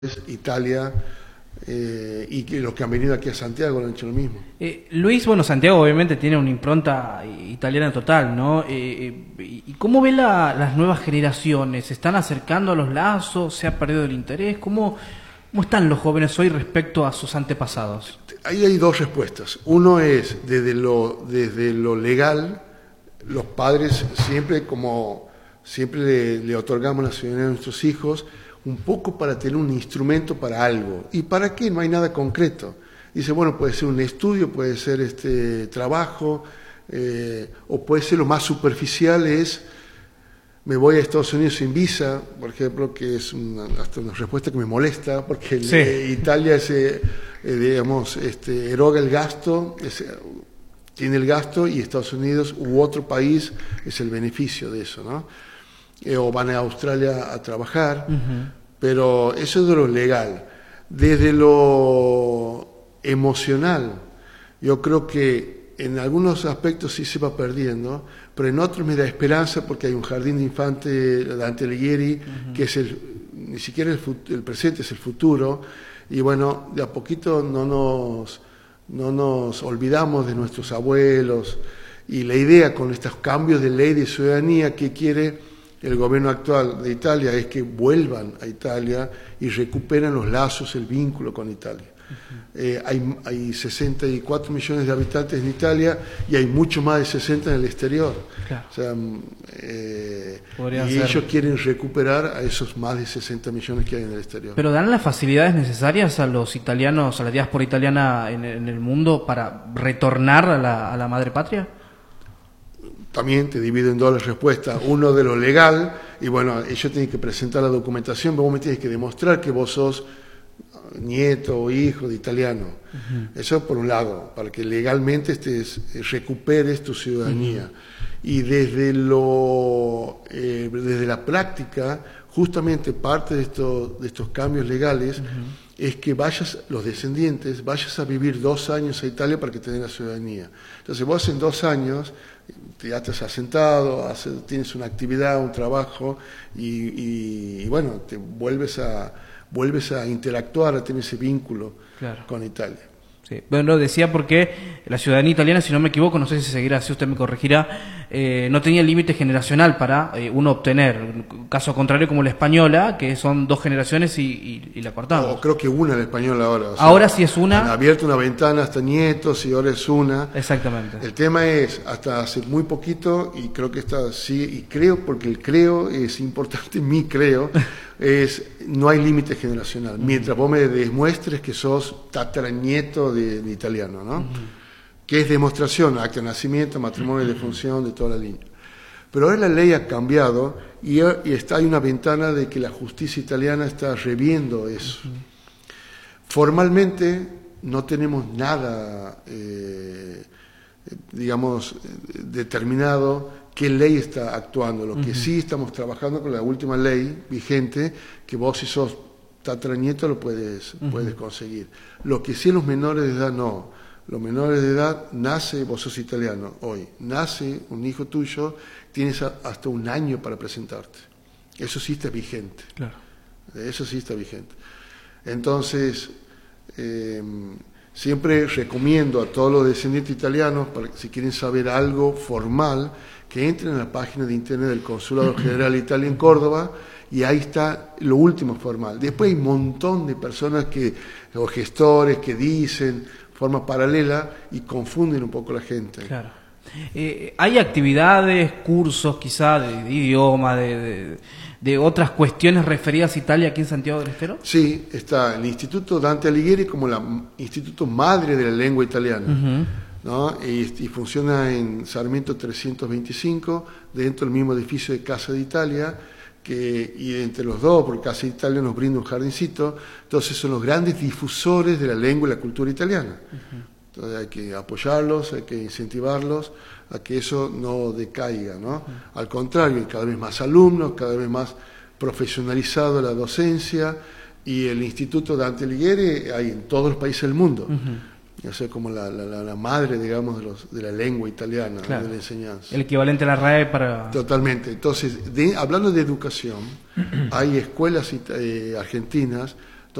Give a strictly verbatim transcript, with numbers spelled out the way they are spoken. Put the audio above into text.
Italia, eh, y que los que han venido aquí a Santiago lo han hecho lo mismo. Eh, Luis, bueno, Santiago obviamente tiene una impronta italiana total, ¿no? Eh, eh, ¿Y cómo ve la, las nuevas generaciones? ¿Se están acercando a los lazos? ¿Se ha perdido el interés? ¿Cómo, cómo están los jóvenes hoy respecto a sus antepasados? Ahí hay dos respuestas. Uno es desde lo, desde lo legal, los padres siempre como siempre le, le otorgamos la ciudadanía a nuestros hijos, un poco para tener un instrumento para algo. ¿Y para qué? No hay nada concreto. Dice, bueno, puede ser un estudio, puede ser este trabajo, eh, o puede ser lo más superficial, es me voy a Estados Unidos sin visa, por ejemplo, que es una, hasta una respuesta que me molesta, porque sí. eh, Italia es, eh, eh, digamos, este, eroga el gasto, es, tiene el gasto, y Estados Unidos u otro país es el beneficio de eso, ¿no? Eh, o van a Australia a trabajar, uh-huh. Pero eso es de lo legal. Desde lo emocional, yo creo que en algunos aspectos sí se va perdiendo, pero en otros me da esperanza porque hay un jardín de infantes, Dante Alighieri, uh-huh. que es el, ni siquiera el, el presente, es el futuro, y bueno, de a poquito no nos, no nos olvidamos de nuestros abuelos, y la idea con estos cambios de ley de ciudadanía que quiere el gobierno actual de Italia es que vuelvan a Italia y recuperen los lazos, el vínculo con Italia. Uh-huh. eh, hay, hay sesenta y cuatro millones de habitantes en Italia y hay mucho más de sesenta en el exterior. Claro. O sea, eh, y ser. Ellos quieren recuperar a esos más de sesenta millones que hay en el exterior. ¿Pero dan las facilidades necesarias a los italianos, a la diáspora italiana en, en el mundo para retornar a la, a la madre patria? También te divido en dos las respuestas. Uno de lo legal, y bueno, ellos tienen que presentar la documentación, vos me tienes que demostrar que vos sos nieto o hijo de italiano. Uh-huh. Eso por un lado, para que legalmente estés, recuperes tu ciudadanía. Uh-huh. Y desde, lo, eh, desde la práctica, justamente parte de, esto, de estos cambios legales, uh-huh. es que vayas, los descendientes, vayas a vivir dos años a Italia para que te den la ciudadanía. Entonces vos en dos años ya te has asentado, haces, tienes una actividad, un trabajo, y, y, y bueno, te vuelves a, vuelves a interactuar, a tener ese vínculo claro. con Italia. Sí. Bueno, decía porque la ciudadanía italiana, si no me equivoco, no sé si seguirá así, usted me corregirá, eh, no tenía límite generacional para eh, uno obtener, caso contrario como la española, que son dos generaciones y, y, y la cortamos. No, creo que una la española ahora. O sea, ahora sí es una. Han abierto una ventana hasta nietos y ahora es una. Exactamente. El tema es, hasta hace muy poquito, y creo que está sí, y creo, porque el creo es importante, mi creo, es no hay límite generacional. Uh-huh. Mientras vos me demuestres que sos tataranieto de, de italiano, ¿no? Uh-huh. Que es demostración, acta de nacimiento, matrimonio, uh-huh. defunción, de toda la línea. Pero ahora la ley ha cambiado y, y está, hay una ventana de que la justicia italiana está reviendo eso. Uh-huh. Formalmente no tenemos nada, eh, digamos, determinado qué ley está actuando. Lo uh-huh. que sí estamos trabajando con la última ley vigente, que vos si sos tataranieto lo puedes, uh-huh. puedes conseguir. Lo que sí los menores de edad no. Los menores de edad, nace, vos sos italiano hoy, nace un hijo tuyo, tienes a, hasta un año para presentarte. Eso sí está vigente. Claro. Eso sí está vigente. Entonces, eh, siempre recomiendo a todos los descendientes italianos, para que si quieren saber algo formal, que entren a la página de internet del Consulado General de Italia en Córdoba, y ahí está lo último formal. Después hay un montón de personas que, o gestores que dicen forma paralela y confunden un poco la gente. Claro. Eh, ¿Hay actividades, cursos quizá de, de idioma, de, de, de otras cuestiones referidas a Italia aquí en Santiago del Estero? Sí, está el Instituto Dante Alighieri como el instituto madre de la lengua italiana, uh-huh. ¿no? y, y funciona en Sarmiento trescientos veinticinco, dentro del mismo edificio de Casa de Italia, que, y entre los dos, porque Casa de Italia nos brinda un jardincito, entonces son los grandes difusores de la lengua y la cultura italiana. Uh-huh. Entonces hay que apoyarlos, hay que incentivarlos a que eso no decaiga, ¿no? Uh-huh. Al contrario, hay cada vez más alumnos, cada vez más profesionalizado la docencia, y el Instituto Dante Alighieri hay en todos los países del mundo. Uh-huh. O sea, como la, la, la madre, digamos, de, los, de la lengua italiana, claro. de la enseñanza. El equivalente a la R A E para... Totalmente. Entonces, de, hablando de educación, hay escuelas eh, argentinas